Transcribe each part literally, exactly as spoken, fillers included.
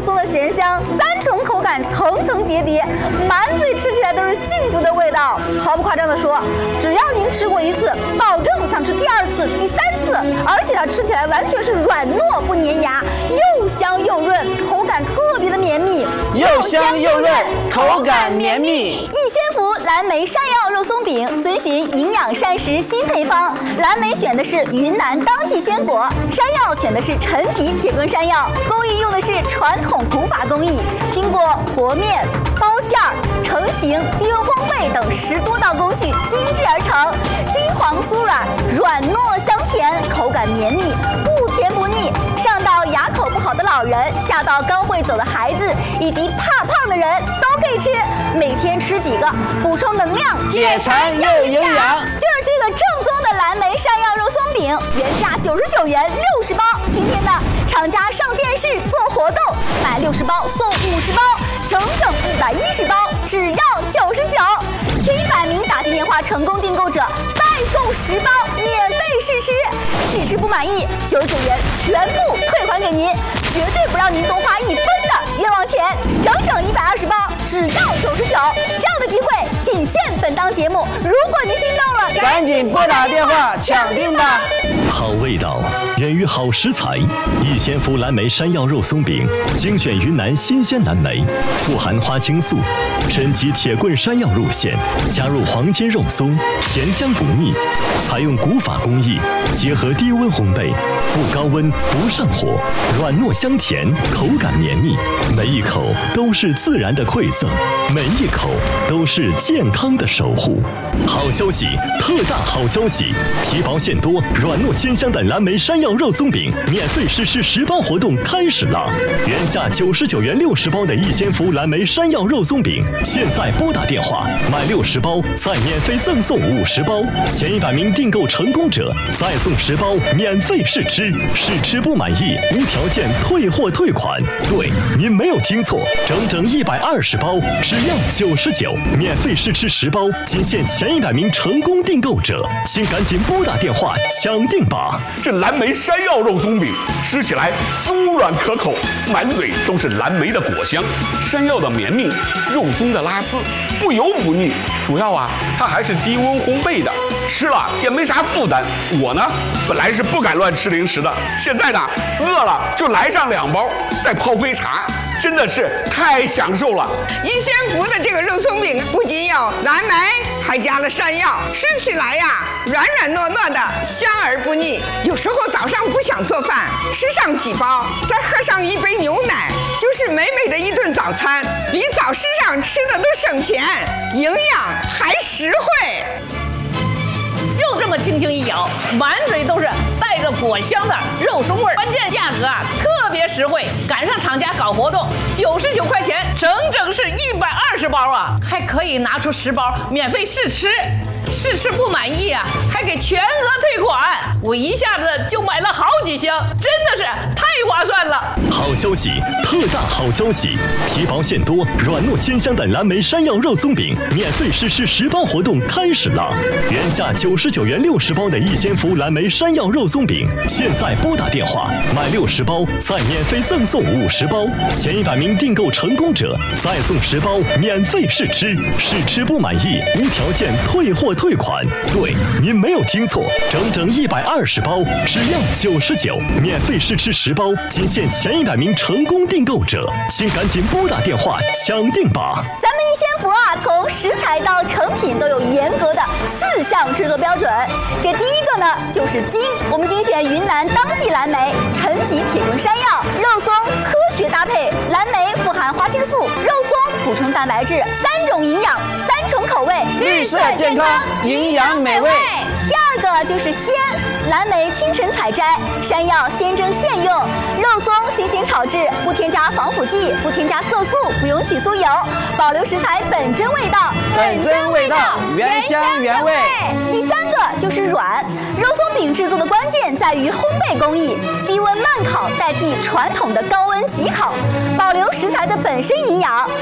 松的咸香，三重口感层层叠叠，满嘴吃起来都是幸福的味道。毫不夸张的说，只要您吃过一次，保证想吃第二次、第三次，而且它吃起来完全是软糯不粘牙，又香又润，口感特别的绵密， 又香又润，口感绵密。 益仙福蓝莓山药肉松饼遵循营养膳食新配方，蓝莓选的是云南当季鲜果，山药选的是陈皮铁根山药，工艺用的是传统古法工艺，经过和面、包馅儿、成型、低温烘焙等十多道工序精制而成，金黄酥软，软糯香甜，口感绵密，不甜不腻。上到牙口不好的老人，下到刚会走的孩子，以及怕胖的人都可以吃。每天吃几个，补充能量， 解馋又营养。 就是这个正宗的蓝莓山药肉松饼，原价九十九元六十包，今天呢，厂家上电视做活动，买六十包送五十包，整整一百一十包，只要九十九。前一百名打进电话成功订购者，再送十包免费试吃，试吃不满意，九十九元全部退还给您，绝对不让您多花一分的冤枉钱。整整一百二十包，只要九十九，这样的机会仅限本档节目。如果您心动了， 赶紧拨打电话抢订吧。 好味道源于好食材，益仙福蓝莓山药肉松饼精选云南新鲜蓝莓，富含花青素、陈皮铁棍山药入馅，加入黄金肉松，咸香不腻。采用古法工艺，结合低温烘焙，不高温不上火，软糯香甜，口感绵密，每一口都是自然的馈赠，每一口都是健康的守护。好消息，特大好消息！皮薄馅多，软糯鲜香的蓝莓山药肉松饼免费试吃十包活动开始了！原价九十九元六十包的益仙福蓝莓山药肉松饼，现在拨打电话买六十包，再免费赠送五十包，前一百名订购成功者再送十包免费试吃，试吃不满意无条件退货退款。对，您没有听错，整整一百二十包，只要九十九，免费试吃十包，仅限前一百名成功订购者，请赶紧拨打电话抢订吧！ 这蓝莓山药肉松饼吃起来酥软可口，满嘴都是蓝莓的果香，山药的绵密，肉松的拉丝，不油不腻。主要啊，它还是低温烘焙的，吃了也没啥负担。我呢，本来是不敢乱吃零食的，现在呢，饿了就来上两包，再泡杯茶。真的是太享受了！ 益仙福的这个肉松饼不仅有蓝莓，还加了山药，吃起来呀软软糯糯的，香而不腻。有时候早上不想做饭，吃上几包，再喝上一杯牛奶，就是美美的一顿早餐，比早市上吃的都省钱，营养还实惠。 就这么轻轻一咬，满嘴都是带着果香的肉松味儿，关键价格啊特别实惠，赶上厂家搞活动，九十九块钱，整整是一百二十包啊，还可以拿出十包免费试吃，试吃不满意啊，还给全额退款。我一下子就买了好几箱，真的是太划算了！ 好消息，特大好消息！皮薄馅多，软糯鲜香的蓝莓山药肉松饼免费试吃十包活动开始了，原价九十九元六十包的益仙福蓝莓山药肉松饼，现在拨打电话买六十包，再免费赠送五十包，前一百名订购成功者再送十包免费试吃，试吃不满意无条件退货退款。对，您没有听错，整整一百二十包，只要九十九，免费试吃十包，仅限前一百名成功订购者，请赶紧拨打电话抢订吧！ 咱们益仙福啊，从食材到成品都有严格的四项制作标准。这第一个呢，就是精，我们精选云南当季蓝莓、陈皮铁棍山药、肉松，科学搭配，蓝莓富含花青素，肉松补充蛋白质，三种营养，三重口味， 绿色健康，营养美味。 第二个就是鲜，蓝莓清晨采摘，山药鲜蒸现用，肉松新鲜炒制，不添加防腐剂，不添加色素，不用起酥油，保留食材本真味道， 本真味道，原香原味。 第三个就是软，肉松饼制作的关键在于烘焙工艺，低温慢烤代替传统的高温急烤，保留食材的本身营养，不由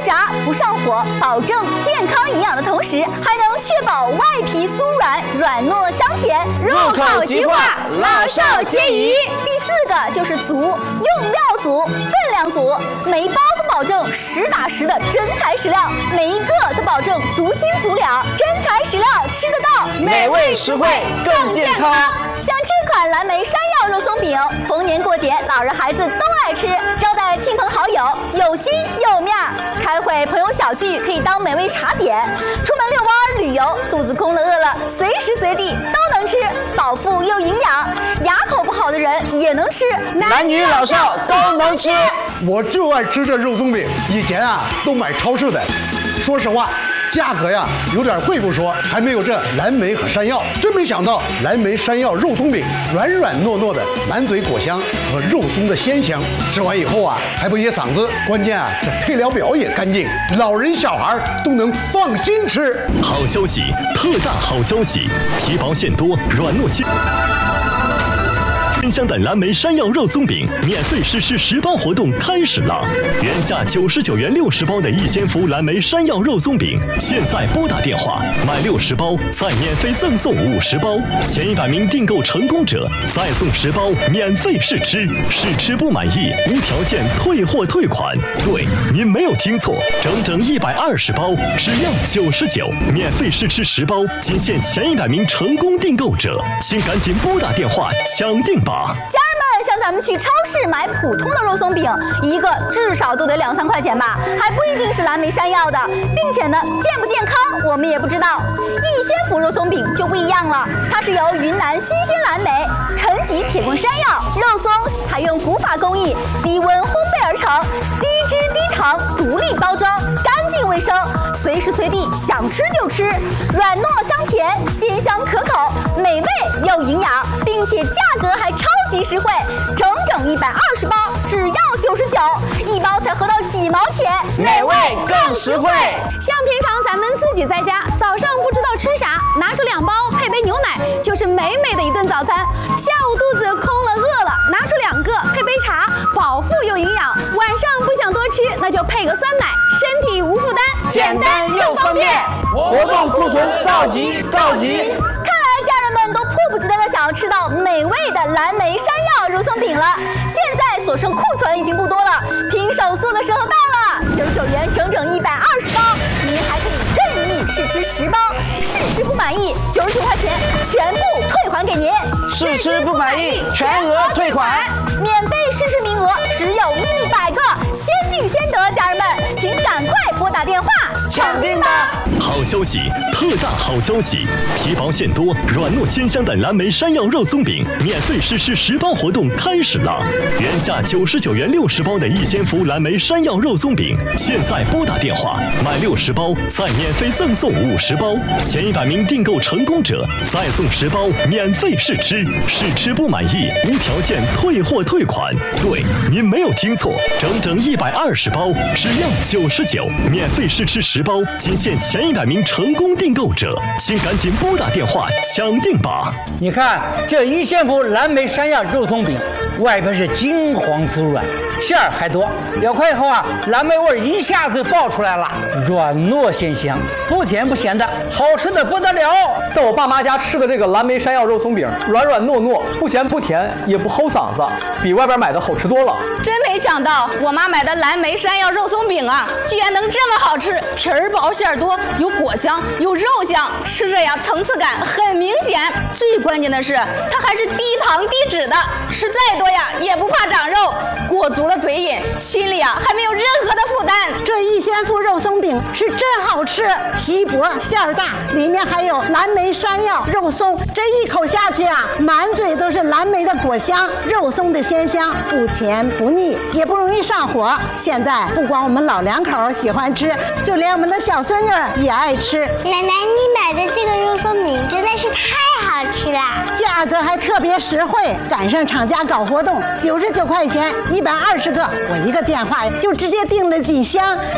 炸不上火，保证健康营养的同时，还能确保外皮酥软、软糯香甜， 入口即化，老少皆宜。 第四个就是足，用料足，分量足，每一包都保证实打实的真材实料，每一个都保证足斤足两，真材实料吃得到， 美味实惠更健康。 像这款蓝莓山药肉松饼，逢年过节老人孩子都爱吃，招待亲朋好友有心有面儿，开会朋友小聚可以当美味茶点，出门遛弯旅游肚子空了饿了随时随地都能吃，饱腹又营养，牙口不好的人也能吃， 男女老少都能吃。 我就爱吃这肉松饼，以前啊都买超市的，说实话价格呀有点贵不说，还没有这蓝莓和山药。真没想到蓝莓山药肉松饼软软糯糯的，满嘴果香和肉松的鲜香，吃完以后啊还不噎嗓子。关键啊这配料表也干净，老人小孩都能放心吃。 好消息，特大好消息！皮薄馅多，软糯鲜。鲜香的蓝莓山药肉松饼免费试吃十包活动开始了，原价九十九元六十包的逸仙福蓝莓山药肉松饼，现在拨打电话买六十包再免费赠送五十包，前一百名订购成功者再送十包免费试吃，试吃不满意无条件退货退款。对，您没有听错，整整一百二十包，只要九十九，免费试吃十包，仅限前一百名成功订购者，请赶紧拨打电话抢定吧。 家人们，像咱们去超市买普通的肉松饼，一个至少都得两三块钱吧，还不一定是蓝莓山药的，并且呢，健不健康我们也不知道。逸仙福肉松饼就不一样了，它是由云南新鲜蓝莓、陈吉铁棍山药、肉松采用古法工艺，低温烘焙而成，低脂低糖，独立包装，干净卫生，随时随地想吃就吃，软糯香甜，鲜香可口，美味又营养，并且价格还超级实惠，整整一百二十包，只要九十九，一包才合到几毛钱， 美味更实惠。 像平常咱们自己在家，早上不知道吃啥，拿出两包配杯牛奶，就是美美的一顿早餐。下午肚子空了饿了，拿出两个配杯茶，饱腹又营养。晚上不想多吃，那就配个酸奶，身体无负担， 简单又方便。活动库存告急告急。 家人们都迫不及待的想要吃到美味的蓝莓山药肉松饼了，现在所剩库存已经不多了，拼手速的时候到了，九十九元整整一百二十包，您还可以任意试吃十包，试吃不满意九十九块钱全部退还给您， 试吃不满意全额退款， 免费试吃名额只有一百个，先定先得，家人们请赶快拨打电话抢定吧。 好消息，特大好消息！皮薄馅多、软糯鲜香的蓝莓山药肉松饼免费试吃十包活动开始了。原价九十九元六十包的逸仙福蓝莓山药肉松饼，现在拨打电话买六十包再免费赠送五十包，前一百名订购成功者再送十包免费试吃，试吃不满意无条件退货退款。对，您没有听错，整整一百二十包，只要九十九，免费试吃十包，仅限前一百名成功订购者，请赶紧拨打电话抢定吧！ 你看这逸仙福蓝莓山药肉松饼，外边是金黄酥软，馅儿还多，咬开以后啊，蓝莓味一下子爆出来了，软糯鲜香，不甜不咸的，好吃的不得了。 在我爸妈家吃的这个蓝莓山药肉松饼，软软糯糯，不咸不甜，也不齁嗓子，比外边买的好吃多了。 真没想到我妈买的蓝莓山药肉松饼啊，居然能这么好吃，皮儿薄馅儿多，有果香有肉香，吃着呀层次感很明显。最关键的是它还是低糖低脂的，吃再多呀也不怕长肉，过足了嘴瘾，心里啊还没有任何的负担。 这逸仙福肉松饼是真好吃，皮薄馅儿大，里面还有蓝莓山药肉松，这一口下去啊，满嘴都是蓝莓的果香，肉松的鲜香，不甜不腻，也不容易上火。现在不光我们老两口喜欢吃，就连我们的小孙女也爱吃。 奶奶，你买的这个肉松饼真的是太好吃了， 价格还特别实惠，赶上厂家搞活动，九十九块钱一百二十个，我一个电话就直接订了几箱，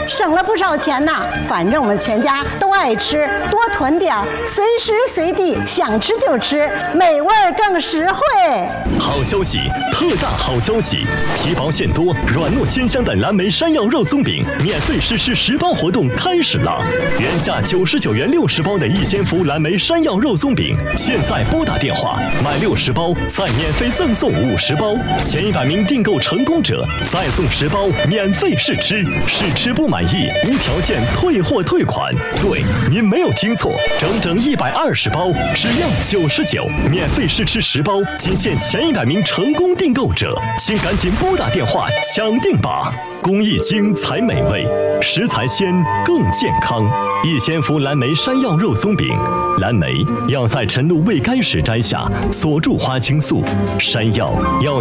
省了不少钱呢。反正我们全家都爱吃，多囤点儿，随时随地想吃就吃，美味更实惠。 好消息，特大好消息！皮薄馅多、软糯鲜香的蓝莓山药肉松饼免费试吃十包活动开始了！原价九十九元六十包的逸仙福蓝莓山药肉松饼，现在拨打电话买六十包，再免费赠送五十包，前一百名订购成功者再送十包免费试吃，试吃不满意无条件退货退款。对，您没有听错，整整一百二十包，只要九十九，免费试吃十包，仅限前一百名成功订购者，请赶紧拨打电话抢定吧！工艺精才美味，食材鲜更健康。逸仙福蓝莓山药肉松饼，蓝莓要在晨露未干时摘下，锁住花青素；山药要